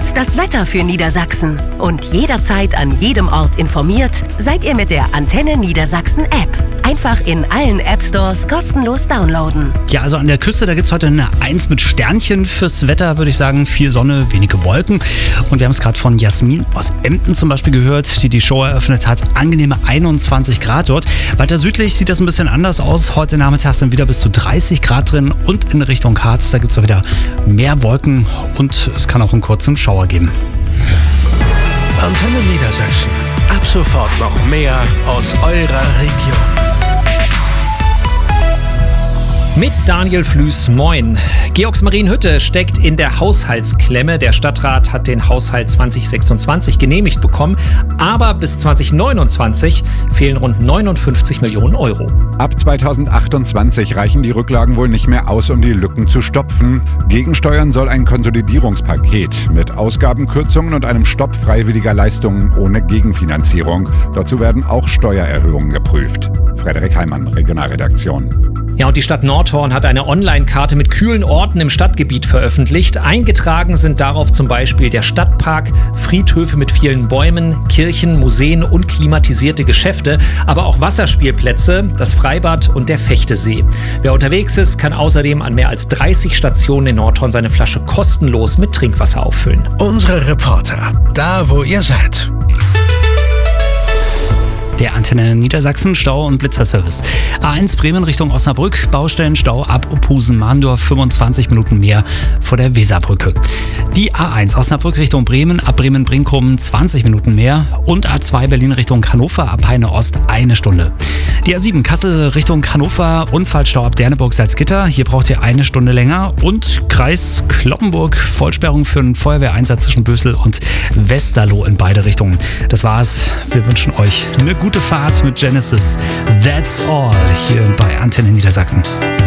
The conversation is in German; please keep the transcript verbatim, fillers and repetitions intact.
Jetzt das Wetter für Niedersachsen. Und jederzeit an jedem Ort informiert seid ihr mit der Antenne Niedersachsen App. Einfach in allen App-Stores kostenlos downloaden. Ja, also an der Küste, da gibt es heute eine eins mit Sternchen fürs Wetter, würde ich sagen. Viel Sonne, wenige Wolken. Und wir haben es gerade von Jasmin aus Emden zum Beispiel gehört, die die Show eröffnet hat. Angenehme einundzwanzig Grad dort. Weiter südlich sieht das ein bisschen anders aus. Heute Nachmittag sind wieder bis zu dreißig Grad drin. Und in Richtung Harz, da gibt es auch wieder mehr Wolken. Und es kann auch einen kurzen Schauer geben. Antenne Niedersachsen. Ab sofort noch mehr aus eurer Region. Mit Daniel Flüß, moin. Georgsmarienhütte steckt in der Haushaltsklemme. Der Stadtrat hat den Haushalt zwanzig sechsundzwanzig genehmigt bekommen, aber bis zwanzig neunundzwanzig fehlen rund neunundfünfzig Millionen Euro. Ab zweitausendachtundzwanzig reichen die Rücklagen wohl nicht mehr aus, um die Lücken zu stopfen. Gegensteuern soll ein Konsolidierungspaket mit Ausgabenkürzungen und einem Stopp freiwilliger Leistungen ohne Gegenfinanzierung. Dazu werden auch Steuererhöhungen geprüft. Frederik Heimann, Regionalredaktion. Ja, und die Stadt Nordhorn hat eine Online-Karte mit kühlen Orten im Stadtgebiet veröffentlicht. Eingetragen sind darauf zum Beispiel der Stadtpark, Friedhöfe mit vielen Bäumen, Kirchen, Museen und klimatisierte Geschäfte, aber auch Wasserspielplätze, das Freibad und der Fechtesee. Wer unterwegs ist, kann außerdem an mehr als dreißig Stationen in Nordhorn seine Flasche kostenlos mit Trinkwasser auffüllen. Unsere Reporter, da wo ihr seid. Der Antenne Niedersachsen Stau- und Blitzerservice. A eins Bremen Richtung Osnabrück, Baustellenstau ab Opusen-Mahndorf, fünfundzwanzig Minuten mehr vor der Weserbrücke. Die A eins Osnabrück Richtung Bremen, ab Bremen-Brinkum zwanzig Minuten mehr und A zwei Berlin Richtung Hannover, ab Peine Ost eine Stunde. Die A sieben Kassel Richtung Hannover, Unfallstau ab Derneburg-Salzgitter, hier braucht ihr eine Stunde länger. Und Kreis Cloppenburg, Vollsperrung für einen Feuerwehreinsatz zwischen Bösel und Westerlo in beide Richtungen. Das war's. Wir wünschen euch eine gute Gute Fahrt mit Genesis. That's all hier bei Antenne Niedersachsen.